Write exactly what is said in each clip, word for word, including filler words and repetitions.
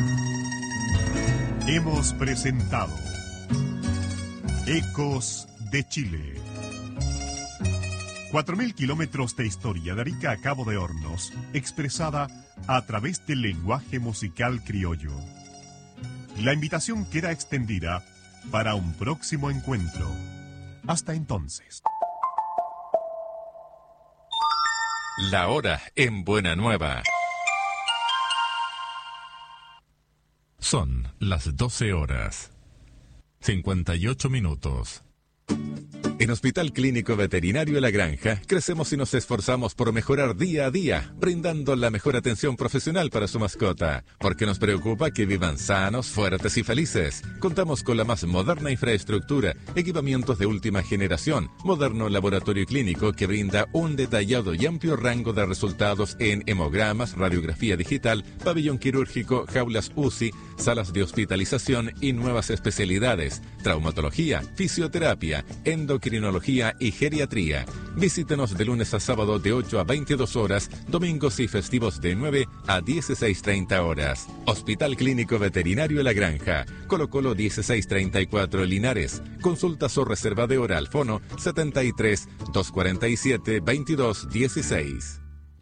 Hemos presentado Ecos de Chile. Cuatro mil kilómetros de historia de Arica a Cabo de Hornos, expresada a través del lenguaje musical criollo. La invitación queda extendida para un próximo encuentro. Hasta entonces. La hora en Buena Nueva. Son las doce horas, cincuenta y ocho minutos. En Hospital Clínico Veterinario La Granja, crecemos y nos esforzamos por mejorar día a día, brindando la mejor atención profesional para su mascota, porque nos preocupa que vivan sanos, fuertes y felices. Contamos con la más moderna infraestructura, equipamientos de última generación, moderno laboratorio clínico que brinda un detallado y amplio rango de resultados en hemogramas, radiografía digital, pabellón quirúrgico, jaulas U C I, salas de hospitalización y nuevas especialidades, traumatología, fisioterapia, endocrinología y geriatría. Visítenos de lunes a sábado de ocho a veintidós horas, domingos y festivos de nueve a dieciséis treinta horas. Hospital Clínico Veterinario La Granja, Colo Colo dieciséis treinta y cuatro Linares. Consultas o reserva de hora al fono setenta y tres, doscientos cuarenta y siete, veintidós dieciséis.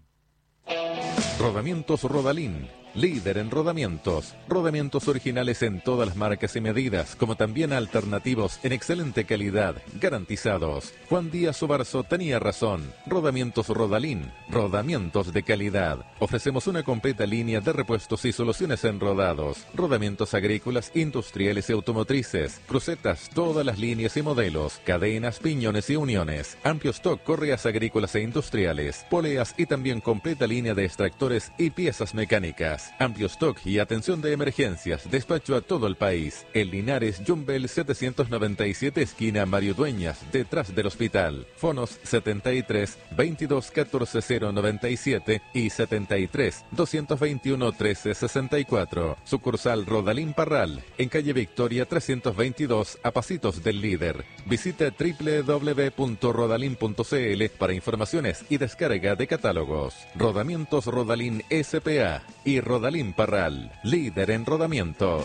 Rodamientos Rodalín, líder en rodamientos. Rodamientos originales en todas las marcas y medidas, como también alternativos en excelente calidad, garantizados. Juan Díaz Obarzo tenía razón. Rodamientos Rodalín, rodamientos de calidad. Ofrecemos una completa línea de repuestos y soluciones en rodados, rodamientos agrícolas, industriales y automotrices, crucetas, todas las líneas y modelos, cadenas, piñones y uniones, amplio stock, correas agrícolas e industriales, poleas y también completa línea de extractores y piezas mecánicas. Amplio stock y atención de emergencias. Despacho a todo el país. En Linares, Jumbel setecientos noventa y siete, esquina Mario Dueñas, detrás del hospital. Fonos setenta y tres, veintidós, catorce, cero noventa y siete y setenta y tres, doscientos veintiuno, trece sesenta y cuatro. Sucursal Rodalín Parral, en calle Victoria trescientos veintidós, a pasitos del líder. Visite doble u doble u doble u punto rodalin punto c l para informaciones y descarga de catálogos. Rodamientos Rodalín S P A y Rodalín Parral, líder en rodamiento.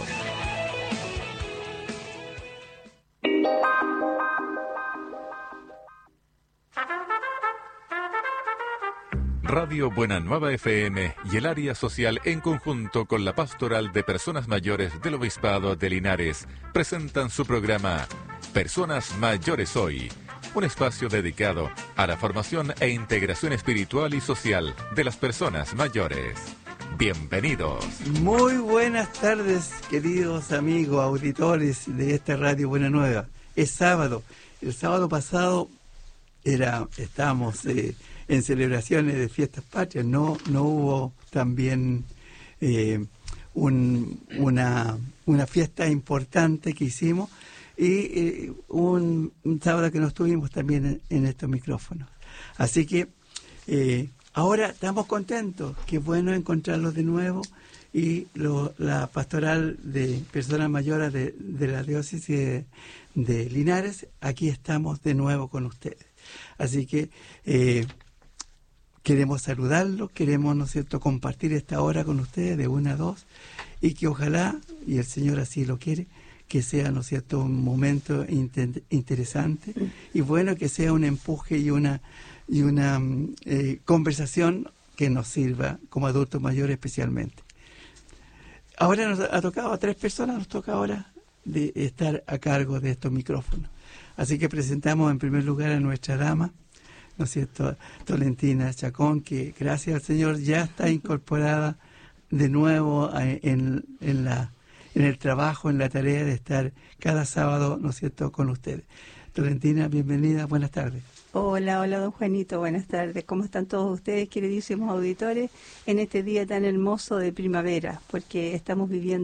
Radio Buena Nueva F M y el área social en conjunto con la Pastoral de Personas Mayores del Obispado de Linares presentan su programa Personas Mayores Hoy, un espacio dedicado a la formación e integración espiritual y social de las personas mayores. Bienvenidos. Muy buenas tardes, queridos amigos, auditores de esta Radio Buena Nueva. Es sábado. El sábado pasado era, estábamos eh, en celebraciones de fiestas patrias. No, no hubo también eh, un, una, una fiesta importante que hicimos y eh, un, un sábado que no estuvimos también en, en estos micrófonos. Así que eh, ahora estamos contentos, qué bueno encontrarlos de nuevo y lo, la pastoral de personas mayores de, de la diócesis de, de Linares, aquí estamos de nuevo con ustedes. Así que eh, queremos saludarlos, queremos, ¿no es cierto?, compartir esta hora con ustedes de una a dos y que ojalá, y el Señor así lo quiere, que sea, ¿no es cierto?, un momento inter- interesante y bueno, que sea un empuje y una y una eh, conversación que nos sirva como adultos mayores especialmente. Ahora nos ha tocado a tres personas, nos toca ahora de estar a cargo de estos micrófonos. Así que presentamos en primer lugar a nuestra dama, ¿no es cierto?, Tolentina Chacón, que gracias al Señor ya está incorporada de nuevo a, en, en, la, en el trabajo, en la tarea de estar cada sábado, ¿no es cierto?, con ustedes. Tolentina, bienvenida, buenas tardes. Hola, hola don Juanito, buenas tardes. ¿Cómo están todos ustedes, queridísimos auditores, en este día tan hermoso de primavera? Porque estamos viviendo